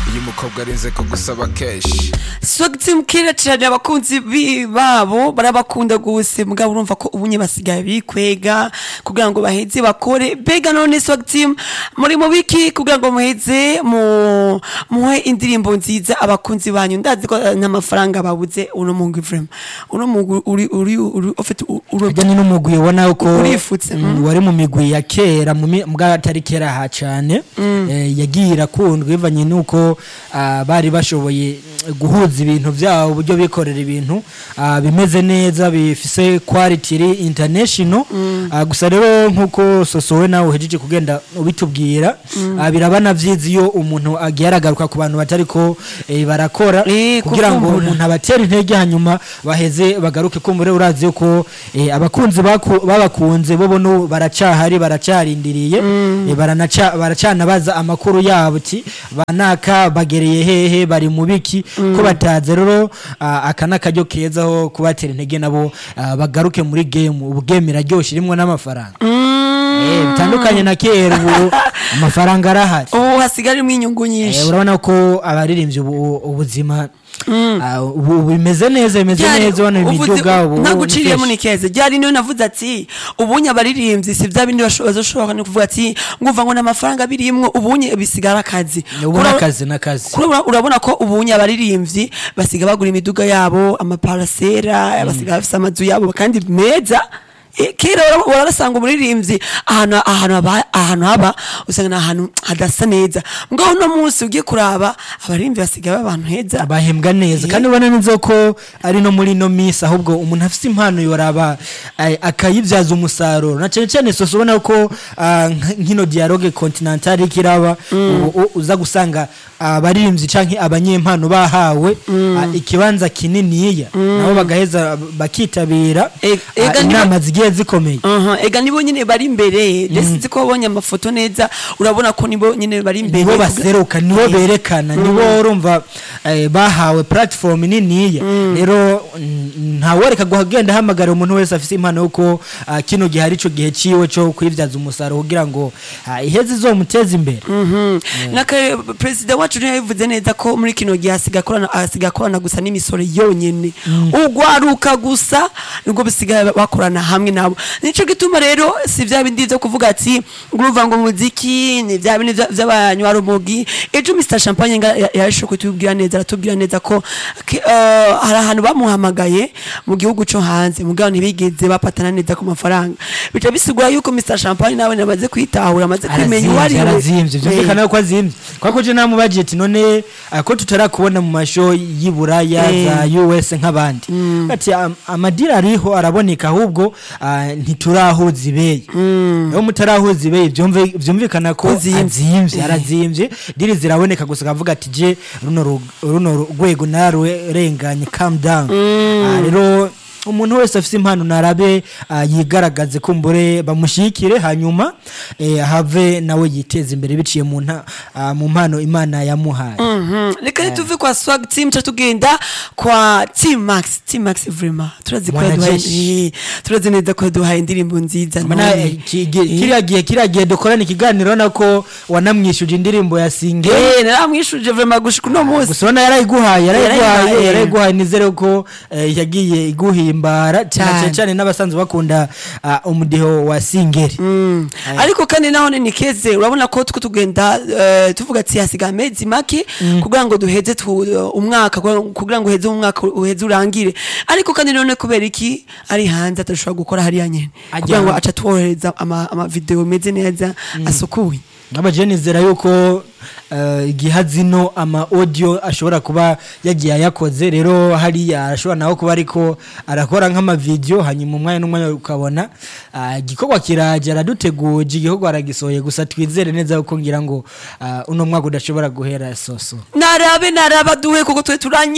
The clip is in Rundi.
iyo umukobwa arinze ko gusaba keshi Swag Team kera cyane abakunzi babo barabakunda gose mugabo urumva ko ubunye basigaye bikwega kugira ngo baheze bakore bega none Swag Team muri mu biki kugira ngo muheze muhe indirimbo nziza abakunzi banyu ndazi ko n'amafaranga babuze uno mungu vraiment uno mungu uri ofite urajyanye n'umugwi ubona uko urifutse wari mu migwi ya kera mbwa atari kera ha cyane yagiye irakundwa ivanye nuko bari bashoboye guhuza ibintu byabo uburyo bikorera ibintu bimeze neza bifise quality international gusa rero nkuko sosowe nawe uhejeje kugenda ubitubwira birabana vyizi iyo umuntu agiyaragaruka ku bantu batari ko barakora kugira ngo umuntu abatera intege hanyuma baheze bagaruke ko muri urazi yuko abakunzi babakunze bo bono baracahari baracarindiriye baracana baza amakuru yabo ati banaka bagereye hehe bari mu biki ko bataze rero akana kajyo kezaho kubatera intege nabo bagaruke muri game ubugeme iraryoshye irimo n'amafaranga bitandukanye na kera ubu amafaranga arahari hasigara inyungu nyinshi urabona ko abaririmbye ubuzima bimeze neza wana imiduga ubu naguciriye mu nikeze byari niyo navuze ati ubunye abaririmbyi si bya bindi bazoshobora no kuvuga ati ngumva ngo n'amafaranga birimwe ubunye bisigara akazi nakazi urabona ko ubunye abaririmbyi basiga bagura imiduga yabo amaparasera basiga bafite amazu yabo kandi meza kera warasanga umuririmbyi ahantu haba usanga ahantu hadasa neza mugabo no munsi ugiye kuraba abaririmbyi basigaye abantu heza bahembwa neza kandi ubona neza ko ari no muri no miss ahubwo umuntu afite impano yoraba akayibyaza umusaruro na cyane soso ubona ko nkino dialogue continental kiraba uza gusanga abaririmbyi canke abanyempano bahawe ikibanza kininiya nabo bagaheza bakitabira inama zigiye zikomeye ega nibo nyine bari imbere ndetse ko bonye amafoto neza urabona ko nibo nyine bari imbere nibo baseruka nibo berekana nibo urumva bahawe platform niniya rero ntaworeka guhagenda hamagara umuntu wese afite impano uko kino gihe ari cyo gihe ciwe cyo kwivyaza umusaruro kugira ngo iheze zo muteze imbere naka president wacu yavuze neza ko muri kino gihe asigakorana gusa n'imisoro yonyene ugwaruka gusa nubwo bisigaye bakorana hamwe nabo nico gituma rero si vya bindi byo kuvuga ati nguruva ngo muziki ni vya bindi by'abanywa rumogi ejo Mr Champagne yasho kutubwira neza ko hari ahantu bamuhamagaye mu gihugu cyo hanze mugabo ntibigeze bapatana neza ku mafaranga bica bisigura yuko Mr Champagne nawe namaze kwitahura amaze kwimenya wari arazimvye byumvikana ko azimvye kwako je namu budget none ko tutarakubona mu masho y'Iburaya za US nk'abandi ati amadira ariho araboneka ahubwo ntiturahuza ibeye yo mutarahuza ibeye byumvikana ko azimvye arazimvye diri ziraboneka gusa kavuga ati je runo rwego narurenganye calm down rero umuntu wese afite impano narabe yigaragaze kumbure bamushikire hanyuma have nawe yiteze imbere biciye mu mpano Imana yamuhaye reka tuve kwa Swag Team tugenda kwa Team Max vraiment turazi neza ko duhaye indirimbo nziza kiriya gihe dukorana ikiganiro nako wanamwishuje indirimbo ya singe naramwishuje vraiment gushika no munsi gusona yarayiguhaye nizere ko yagiye iguhiye imbara cyane n'abasanzwe bakunda umudeho wa singeri ariko kandi naho ni keze urabona ko tugenda tuvuga ati hasiga amezi make kugira ngo duheze umwaka kugira ngo uheze urangire ariko kandi none kubera iki ari hanze atashobora gukora hariya nyene kugira ngo aca twohereza ama video meze neza asukuye abajenizera yuko igihazino ama audio ashobora kuba yagiye yakoze rero hari ashobora naho kuba ariko arakora nk'ama video hanyuma umwanya ukabona gikorwa kiragera duteguje igikorwa aragisoye gusa twizere neza uko ngira ngo uno mwaka udashobora guhera soso narabe duhe kuko twe turanye